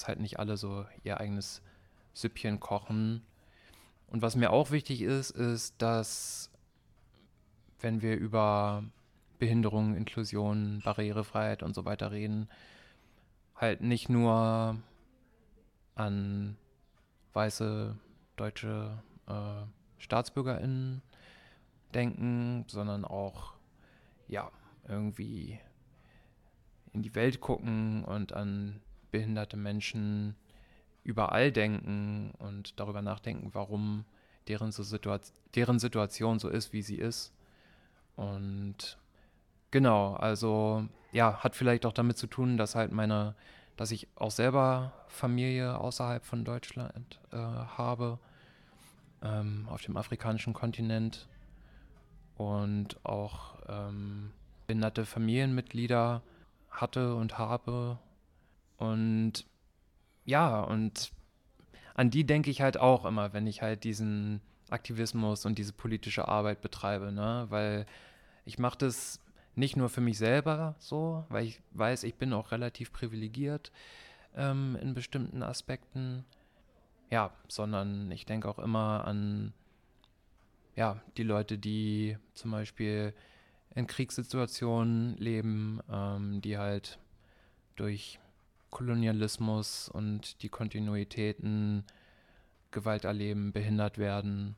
dass halt nicht alle so ihr eigenes Süppchen kochen. Und was mir auch wichtig ist, dass wenn wir über Behinderung, Inklusion, Barrierefreiheit und so weiter reden, halt nicht nur an weiße deutsche StaatsbürgerInnen denken, sondern auch, ja, irgendwie in die Welt gucken und an behinderte Menschen überall denken und darüber nachdenken, warum deren Situation so ist, wie sie ist. Und genau, also ja, hat vielleicht auch damit zu tun, dass ich auch selber Familie außerhalb von Deutschland habe, auf dem afrikanischen Kontinent und auch behinderte Familienmitglieder hatte und habe. Und ja, und an die denke ich halt auch immer, wenn ich halt diesen Aktivismus und diese politische Arbeit betreibe, ne? Weil ich mache das nicht nur für mich selber so, weil ich weiß, ich bin auch relativ privilegiert in bestimmten Aspekten, ja, sondern ich denke auch immer an, ja, die Leute, die zum Beispiel in Kriegssituationen leben, die halt durch Kolonialismus und die Kontinuitäten Gewalt erleben, behindert werden,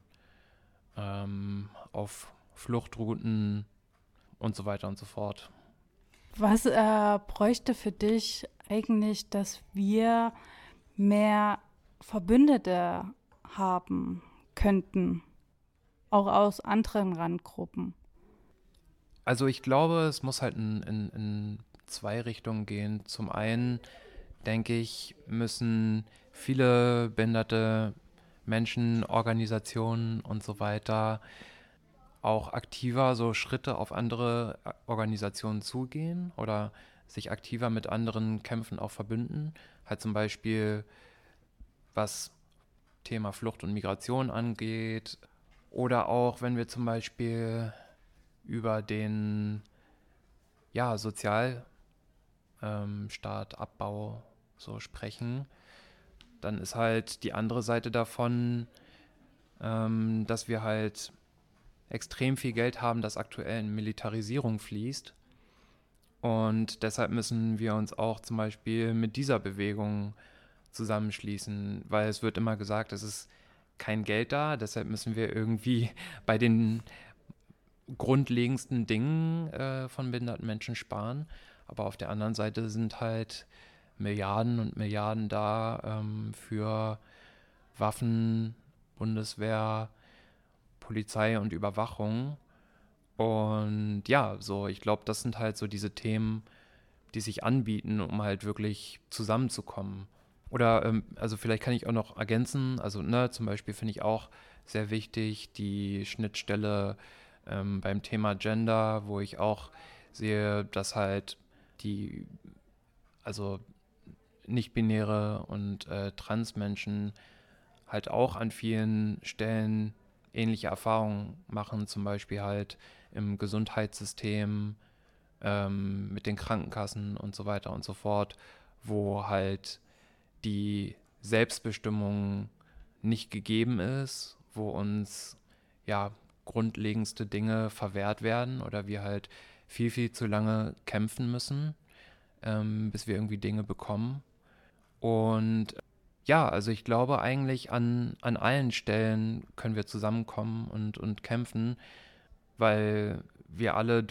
auf Fluchtrouten und so weiter und so fort. Was bräuchte für dich eigentlich, dass wir mehr Verbündete haben könnten, auch aus anderen Randgruppen? Also ich glaube, es muss halt in zwei Richtungen gehen. Zum einen denke ich, müssen viele behinderte Menschen, Organisationen und so weiter auch aktiver so Schritte auf andere Organisationen zugehen oder sich aktiver mit anderen Kämpfen auch verbünden. Halt zum Beispiel, was Thema Flucht und Migration angeht. Oder auch, wenn wir zum Beispiel über den Sozialstaat, Abbau so sprechen, dann ist halt die andere Seite davon, dass wir halt extrem viel Geld haben, das aktuell in Militarisierung fließt. Und deshalb müssen wir uns auch zum Beispiel mit dieser Bewegung zusammenschließen, weil es wird immer gesagt, es ist kein Geld da, deshalb müssen wir irgendwie bei den grundlegendsten Dingen von behinderten Menschen sparen. Aber auf der anderen Seite sind halt Milliarden und Milliarden da für Waffen, Bundeswehr, Polizei und Überwachung. Und ja, so, ich glaube, das sind halt so diese Themen, die sich anbieten, um halt wirklich zusammenzukommen. Oder, also vielleicht kann ich auch noch ergänzen, also ne, zum Beispiel finde ich auch sehr wichtig die Schnittstelle beim Thema Gender, wo ich auch sehe, dass halt die, also nicht-binäre und Transmenschen halt auch an vielen Stellen ähnliche Erfahrungen machen, zum Beispiel halt im Gesundheitssystem, mit den Krankenkassen und so weiter und so fort, wo halt die Selbstbestimmung nicht gegeben ist, wo uns ja grundlegendste Dinge verwehrt werden oder wir halt viel, viel zu lange kämpfen müssen, bis wir irgendwie Dinge bekommen. Und ja, also ich glaube eigentlich an allen Stellen können wir zusammenkommen und kämpfen, weil wir alle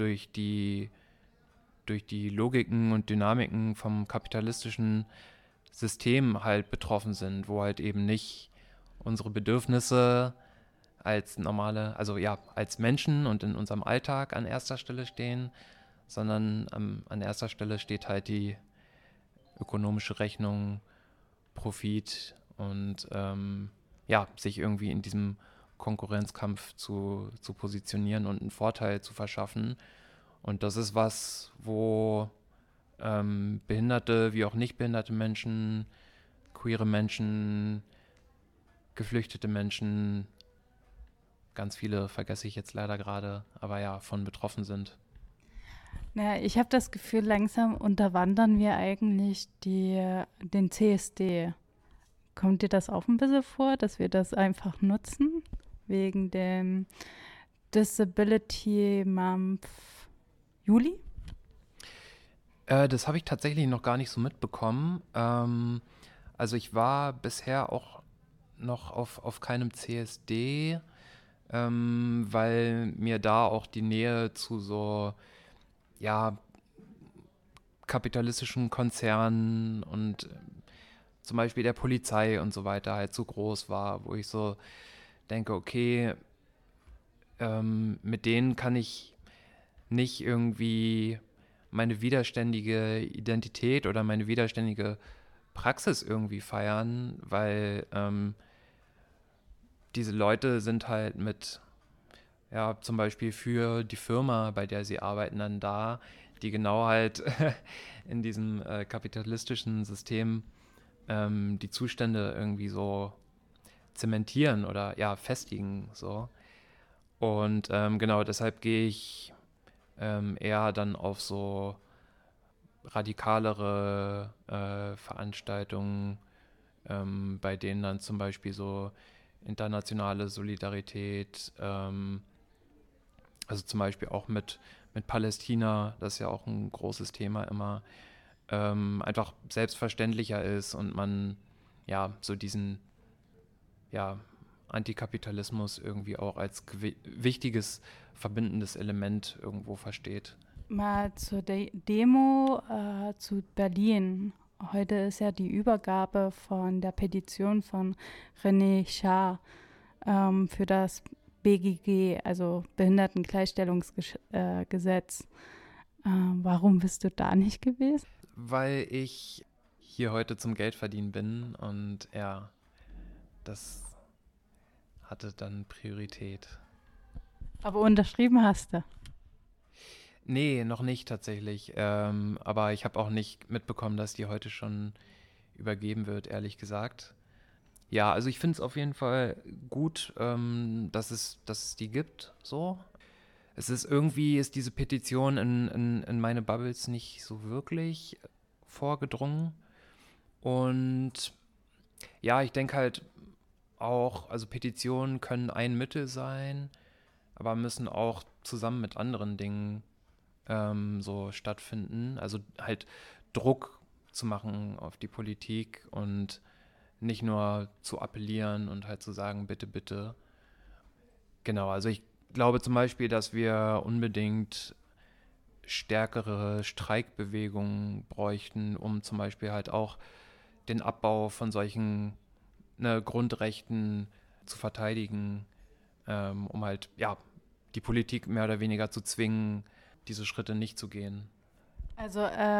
durch die Logiken und Dynamiken vom kapitalistischen System halt betroffen sind, wo halt eben nicht unsere Bedürfnisse als normale, also ja, als Menschen und in unserem Alltag an erster Stelle stehen, sondern an erster Stelle steht halt die ökonomische Rechnung, Profit und ja, sich irgendwie in diesem Konkurrenzkampf zu positionieren und einen Vorteil zu verschaffen. Und das ist was, wo behinderte wie auch nicht behinderte Menschen, queere Menschen, geflüchtete Menschen, ganz viele vergesse ich jetzt leider gerade, aber ja, von betroffen sind. Naja, ich habe das Gefühl, langsam unterwandern wir eigentlich den CSD. Kommt dir das auch ein bisschen vor, dass wir das einfach nutzen? Wegen dem Disability Month Juli? Das habe ich tatsächlich noch gar nicht so mitbekommen. Also ich war bisher auch noch auf keinem CSD, weil mir da auch die Nähe zu so, ja, kapitalistischen Konzernen und zum Beispiel der Polizei und so weiter halt so groß war, wo ich so denke, okay, mit denen kann ich nicht irgendwie meine widerständige Identität oder meine widerständige Praxis irgendwie feiern, weil diese Leute sind halt mit, ja, zum Beispiel für die Firma, bei der sie arbeiten, dann da, die genau halt in diesem kapitalistischen System die Zustände irgendwie so zementieren oder ja, festigen. So. Und genau, deshalb gehe ich eher dann auf so radikalere Veranstaltungen, bei denen dann zum Beispiel so internationale Solidarität, also zum Beispiel auch mit Palästina, das ist ja auch ein großes Thema immer, einfach selbstverständlicher ist und man ja so diesen ja, Antikapitalismus irgendwie auch als wichtiges verbindendes Element irgendwo versteht. Mal zur Demo zu Berlin. Heute ist ja die Übergabe von der Petition von René Char für das BGG, also Behindertengleichstellungsgesetz. Warum bist du da nicht gewesen? Weil ich hier heute zum Geldverdienen bin und ja, das hatte dann Priorität. Aber unterschrieben hast du. Nee, noch nicht tatsächlich. Aber ich habe auch nicht mitbekommen, dass die heute schon übergeben wird, ehrlich gesagt. Ja, also ich finde es auf jeden Fall gut, dass es die gibt, so. Es ist irgendwie, ist diese Petition in meine Bubbles nicht so wirklich vorgedrungen. Und ja, ich denke halt auch, also Petitionen können ein Mittel sein, aber müssen auch zusammen mit anderen Dingen so stattfinden. Also halt Druck zu machen auf die Politik und nicht nur zu appellieren und halt zu sagen, bitte, bitte. Genau, also ich glaube zum Beispiel, dass wir unbedingt stärkere Streikbewegungen bräuchten, um zum Beispiel halt auch den Abbau von solchen Grundrechten zu verteidigen, um halt ja die Politik mehr oder weniger zu zwingen, diese Schritte nicht zu gehen. Also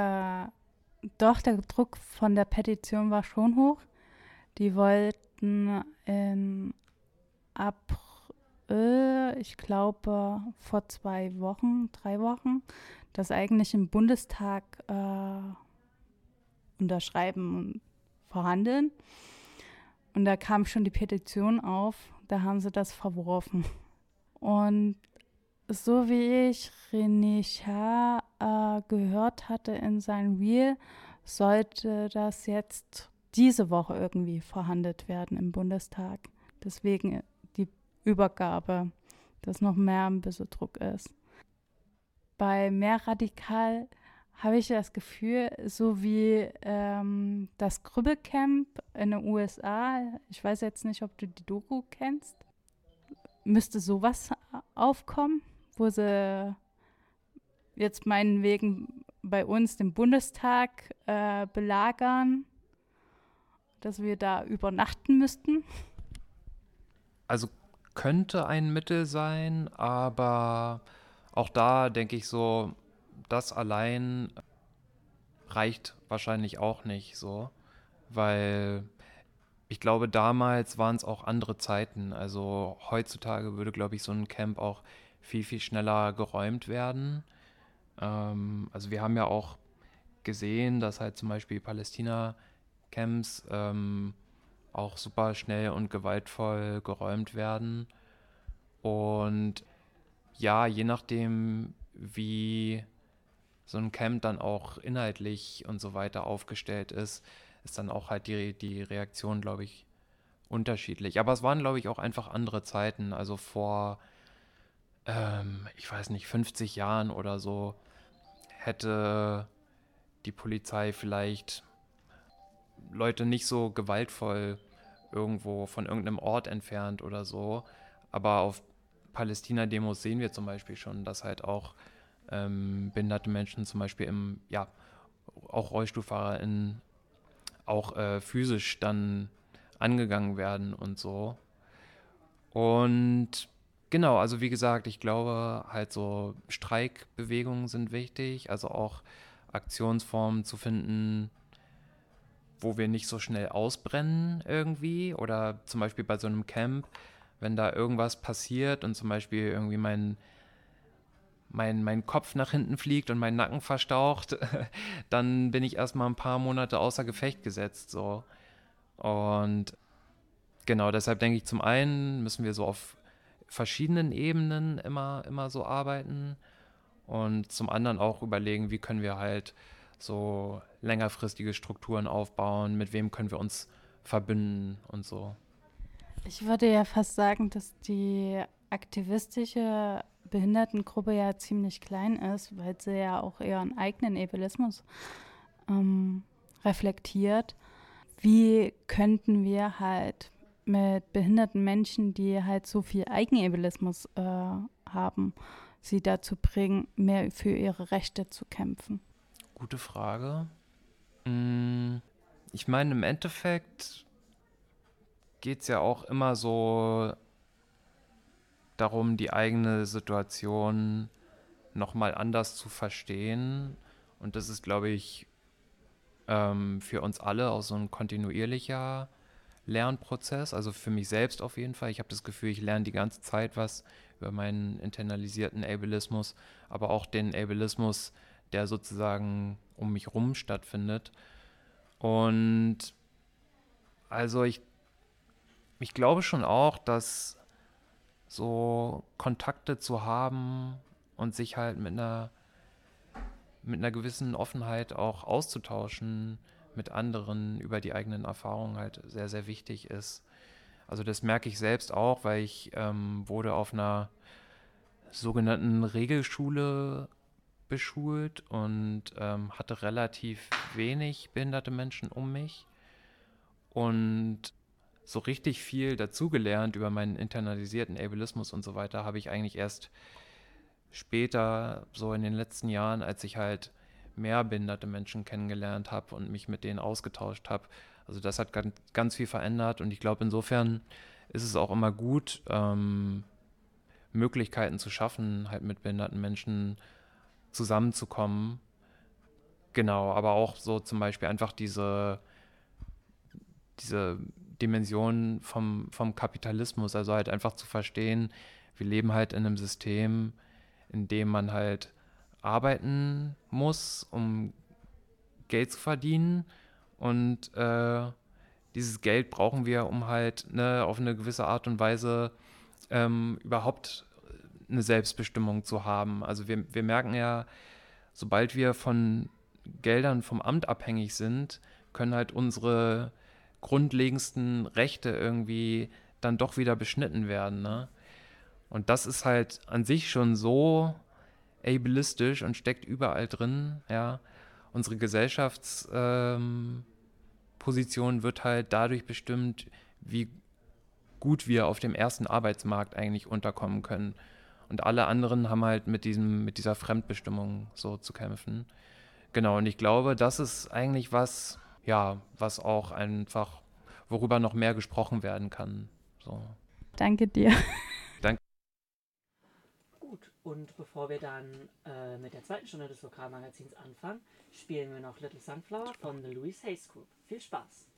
doch, der Druck von der Petition war schon hoch. Die wollten in April, ich glaube vor 2 Wochen, 3 Wochen, das eigentlich im Bundestag unterschreiben und verhandeln. Und da kam schon die Petition auf, da haben sie das verworfen. Und so wie ich René Char gehört hatte in seinem Reel, sollte das jetzt diese Woche irgendwie verhandelt werden im Bundestag. Deswegen die Übergabe, dass noch mehr ein bisschen Druck ist. Bei mehr radikal habe ich das Gefühl, so wie das Krüppelcamp in den USA, ich weiß jetzt nicht, ob du die Doku kennst, müsste sowas aufkommen, wo sie jetzt meinetwegen bei uns den Bundestag belagern, dass wir da übernachten müssten. Also könnte ein Mittel sein, aber auch da denke ich so, das allein reicht wahrscheinlich auch nicht so, weil ich glaube, damals waren es auch andere Zeiten. Also heutzutage würde, glaube ich, so ein Camp auch viel, viel schneller geräumt werden. Also wir haben ja auch gesehen, dass halt zum Beispiel Palästina-Camps auch super schnell und gewaltvoll geräumt werden. Und ja, je nachdem, wie so ein Camp dann auch inhaltlich und so weiter aufgestellt ist dann auch halt die Reaktion, glaube ich, unterschiedlich. Aber es waren, glaube ich, auch einfach andere Zeiten. Also vor, ich weiß nicht, 50 Jahren oder so hätte die Polizei vielleicht Leute nicht so gewaltvoll irgendwo von irgendeinem Ort entfernt oder so. Aber auf Palästina-Demos sehen wir zum Beispiel schon, dass halt auch behinderte Menschen zum Beispiel auch RollstuhlfahrerInnen auch physisch dann angegangen werden und so. Und genau, also wie gesagt, ich glaube halt so Streikbewegungen sind wichtig, also auch Aktionsformen zu finden, wo wir nicht so schnell ausbrennen irgendwie oder zum Beispiel bei so einem Camp, wenn da irgendwas passiert und zum Beispiel irgendwie mein Kopf nach hinten fliegt und mein Nacken verstaucht, dann bin ich erstmal ein paar Monate außer Gefecht gesetzt. So. Und genau, deshalb denke ich, zum einen müssen wir so auf verschiedenen Ebenen immer so arbeiten und zum anderen auch überlegen, wie können wir halt so längerfristige Strukturen aufbauen, mit wem können wir uns verbünden und so. Ich würde ja fast sagen, dass die aktivistische Behindertengruppe ja ziemlich klein ist, weil sie ja auch ihren eigenen Ableismus reflektiert. Wie könnten wir halt mit behinderten Menschen, die halt so viel Eigenableismus haben, sie dazu bringen, mehr für ihre Rechte zu kämpfen? Gute Frage. Ich meine, im Endeffekt geht es ja auch immer so darum, die eigene Situation nochmal anders zu verstehen. Und das ist, glaube ich, für uns alle auch so ein kontinuierlicher Lernprozess. Also für mich selbst auf jeden Fall. Ich habe das Gefühl, ich lerne die ganze Zeit was über meinen internalisierten Ableismus, aber auch den Ableismus, der sozusagen um mich rum stattfindet. Und also ich glaube schon auch, dass so Kontakte zu haben und sich halt mit einer gewissen Offenheit auch auszutauschen mit anderen über die eigenen Erfahrungen halt sehr, sehr wichtig ist. Also das merke ich selbst auch, weil ich wurde auf einer sogenannten Regelschule beschult und hatte relativ wenig behinderte Menschen um mich und so richtig viel dazugelernt über meinen internalisierten Ableismus und so weiter habe ich eigentlich erst später, so in den letzten Jahren, als ich halt mehr behinderte Menschen kennengelernt habe und mich mit denen ausgetauscht habe. Also das hat ganz, ganz viel verändert und ich glaube, insofern ist es auch immer gut, Möglichkeiten zu schaffen, halt mit behinderten Menschen zusammenzukommen. Genau, aber auch so zum Beispiel einfach diese Dimension vom Kapitalismus, also halt einfach zu verstehen, wir leben halt in einem System, in dem man halt arbeiten muss, um Geld zu verdienen. Und dieses Geld brauchen wir, um halt auf eine gewisse Art und Weise überhaupt eine Selbstbestimmung zu haben. Also wir merken ja, sobald wir von Geldern vom Amt abhängig sind, können halt unsere grundlegendsten Rechte irgendwie dann doch wieder beschnitten werden. Ne? Und das ist halt an sich schon so ableistisch und steckt überall drin. Ja, unsere Gesellschaftsposition wird halt dadurch bestimmt, wie gut wir auf dem ersten Arbeitsmarkt eigentlich unterkommen können. Und alle anderen haben halt mit dieser Fremdbestimmung so zu kämpfen. Genau, und ich glaube, das ist eigentlich was, ja, was auch einfach, worüber noch mehr gesprochen werden kann. So. Danke dir. Danke. Gut, und bevor wir dann mit der zweiten Stunde des Lokalmagazins anfangen, spielen wir noch Little Sunflower von The Louise Hayes Group. Viel Spaß!